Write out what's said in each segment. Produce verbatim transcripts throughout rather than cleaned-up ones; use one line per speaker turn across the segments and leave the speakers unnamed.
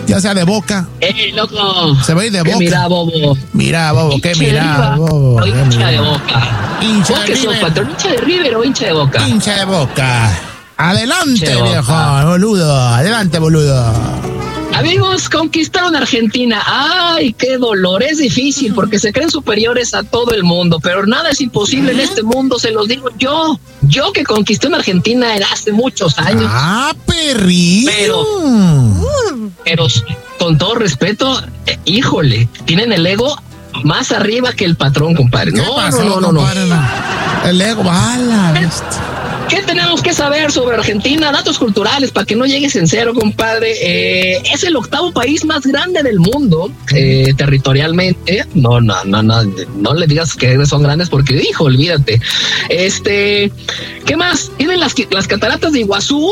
ya sea de Boca.
¡Eh, loco!
Se va a ir de Boca.
Mira, bobo.
Mira, bobo, ¿qué mira, bobo?
O hincha de Boca.
Hincha
¿Vos
de
qué sos,
River.
patrón? ¿Hincha de River o hincha de Boca?
Hincha de Boca. Adelante,
Hincha de
viejo,
Boca.
boludo. Adelante, boludo.
Amigos, conquistaron Argentina. ¡Ay, qué dolor! Es difícil porque se creen superiores a todo el mundo, pero nada es imposible en este mundo, se los digo yo. Yo que conquisté en Argentina era hace muchos años.
Ah, perrillo.
Pero, pero con todo respeto, eh, híjole, tienen el ego más arriba que el patrón, compadre.
¿Qué
No,
pasó,
no, no, no,
compadre?
no.
El ego, bala.
¿Qué tenemos que saber sobre Argentina? Datos culturales para que no llegues en cero, compadre. Eh, es el octavo país más grande del mundo eh, territorialmente. No, no, no, no, no le digas que son grandes porque, hijo, olvídate. Este, ¿qué más? Tienen las, las cataratas de Iguazú.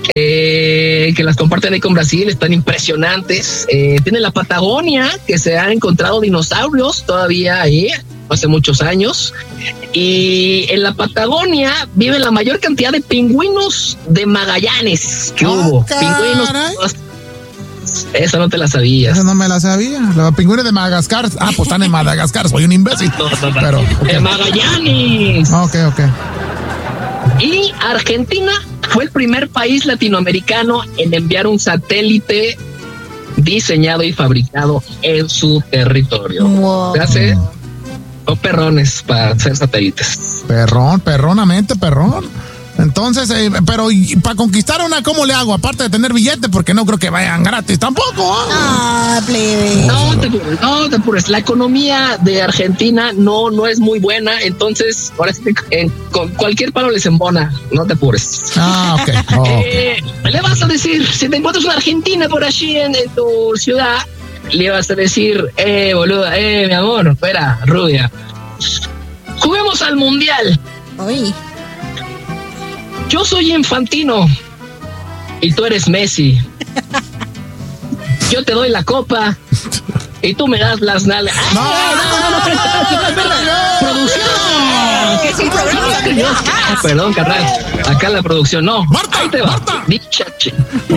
Eh, que las comparten ahí con Brasil, están impresionantes. Eh, tiene la Patagonia, que se han encontrado dinosaurios todavía ahí, hace muchos años. Y en la Patagonia vive la mayor cantidad de pingüinos de Magallanes que
Oh,
hubo.
caray.
Pingüinos. Esa no te la sabías.
Esa no me la sabía. Los pingüinos de Madagascar. Ah, pues están en Madagascar. Soy un imbécil.
No, no, no.
Pero,
De
ok.
Magallanes.
Ok, ok.
Y Argentina fue el primer país latinoamericano en enviar un satélite diseñado y fabricado en su territorio.
Wow.
Se hace son perrones para hacer satélites.
Perrón, perronamente, perrón. Entonces, eh, pero y para conquistar una, ¿cómo le hago? Aparte de tener billete, porque no creo que vayan gratis tampoco. ¿Ah?
Ah, plebe.
No te apures, no te apures. La economía de Argentina no, no es muy buena, entonces ahora sí que, eh, con cualquier palo les embona. No te apures.
Ah, ok. Oh, ok.
Eh, le vas a decir, si te encuentras una Argentina por allí en, en tu ciudad, le vas a decir, eh, boluda, eh, mi amor, espera, rubia. Juguemos al mundial.
Uy.
Yo soy Infantino y tú eres Messi. Yo te doy la copa y tú me das las nalgas. ¡Ay, no, no, no, espera, espera, espera! ¡Producción! ¿Qué sí, producción? Ah, perdón, carnal. Acá la producción, no.
Marta,
Ahí te va.
Marta.
Dichache.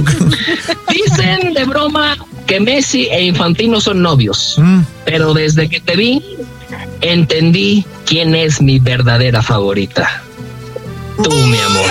Dicen de broma que Messi e Infantino son novios,
Mm.
pero desde que te vi, entendí quién es mi verdadera favorita. Tú, mi amor.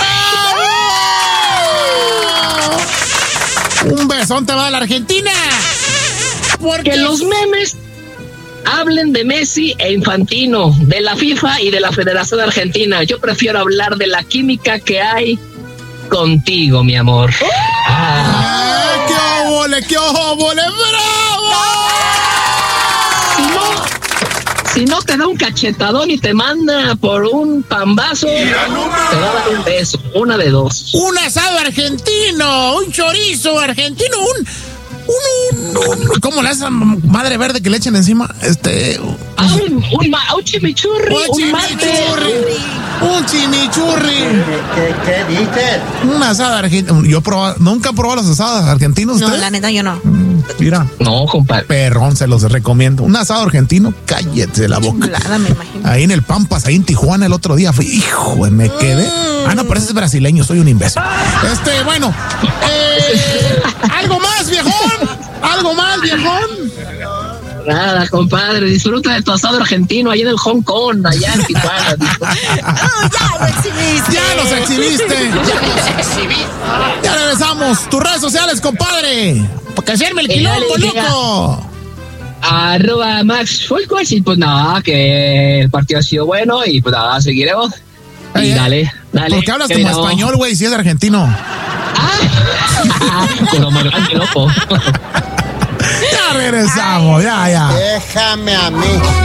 Un besón te va a la Argentina. Porque
Que los memes hablen de Messi e Infantino, de la FIFA y de la Federación Argentina. Yo prefiero hablar de la química que hay contigo, mi amor. Ah,
¡Ay, qué óvole, qué óvole! ¡Bravo!
si no, si no te da un cachetadón y te manda por un pambazo, te va a dar un beso, una de dos.
Un asado argentino, un chorizo argentino, un... un, un, un ¿cómo le hace madre verde que le echen encima? Este...
Ah, un, un, ma- un chimichurri,
Un
un mate.
chimichurri. Un chimichurri.
¿Qué, qué dices?
Un asado argentino. Yo probado, nunca he probado los asados argentinos.
No,
¿usted?
la neta, yo no.
Mira,
No, compadre.
perrón, se los recomiendo. Un asado argentino, cállate la boca.
Chulada, me imagino.
Ahí en el Pampas, ahí en Tijuana el otro día fui, hijo, me quedé. Ah, no, pero ese es brasileño, soy un imbécil. Este, bueno, eh, ¿algo más, viejón? ¿Algo más, viejón?
Nada, compadre, disfruta de tu asado argentino ahí en el Hong Kong, allá en Tijuana.
Ah, ya lo exhibiste.
Ya los exhibiste. Ya regresamos. Tus redes sociales, compadre. Para que se arme el
Eh,
quilombo,
dale, llega.
loco.
Arroba Max Folcos y pues nada, que el partido ha sido bueno y pues nada, seguiremos. Y
Ey, ey,
dale, dale.
¿Por qué hablas
que
como
miramos.
español, güey, si es argentino?
Ah, como grande, loco.
Ya regresamos, ya, ya.
Déjame a mí.